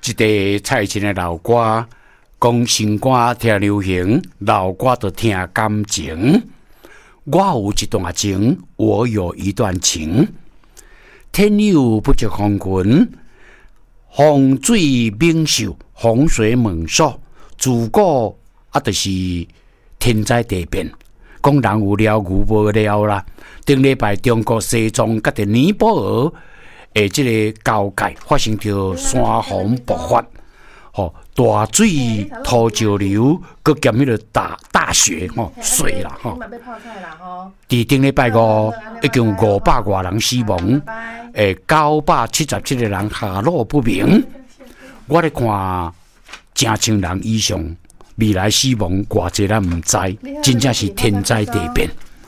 一个蔡琴的老歌，讲新歌听流行，老歌就听感情。我有一段情，我有一段情。天有不测风云，洪水猛兽，洪水猛兽，自古就是天灾地变。讲人有了，牛无了啦。顶礼拜，中国西藏甲伫尼泊尔的这个交界发生着山洪爆发，大水、土石流，佮兼迄个大雪水啦伫顶礼拜五，已经有500多人死亡，977个人下落不明。我咧看成千人以上，未来死亡偌济咱唔知，真正是天灾地变。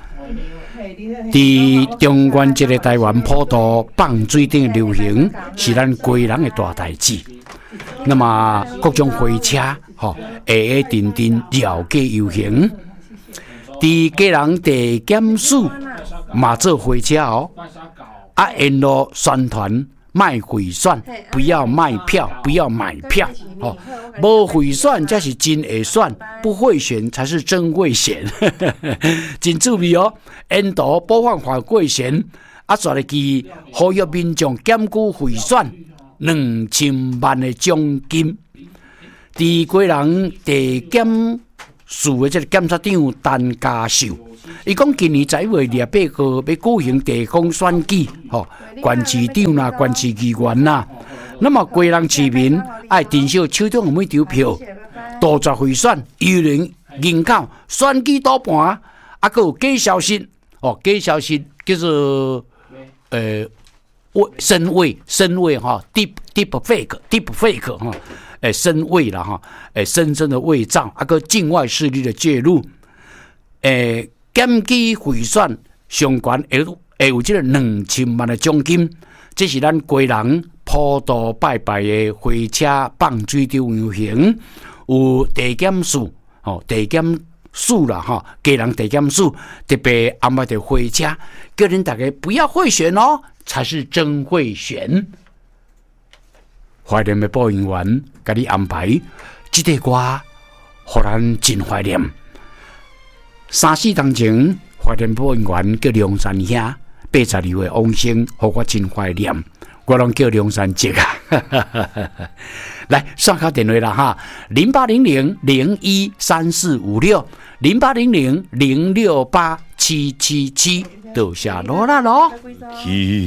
伫中原这个台湾普渡放水顶流行，是咱归人的大代志。那么各种火车，下下阵阵绕街游行，伫家人地检署嘛做火车沿路宣传卖贿选，不要卖票，不要买票，无贿选才是真会选，不会选才是真会选，真趣味哦！沿途播放法规前，带入去呼吁民众检举贿选，2000万的奖金。伫贵人地检署的这个检察长陈家秀，伊讲今年11月28号要举行地方选举，县市长啦、县市议员啦，那么贵人市民爱珍惜手中每张票，杜绝贿选、幽灵人口、选举赌盘，还有假消息，假消息叫做深伪deep fake 哈。深伪啦哈，深深的伪造，个境外势力的介入，检举贿选相关会有这个2000万的奖金，这是咱家人普渡拜拜的火车放水场游行，有地检署啦哈，家人地检署特别安排的火车，叫恁大家不要贿选哦，才是真贿选。怀念的播音员给你安排这个歌，让咱真怀念。3、4当前，怀念播音员叫梁山兄，82岁往生，让我真怀念。我拢叫梁山姐啊！来，上卡电话啦哈，0800013456，0800068777，多谢罗啦咯。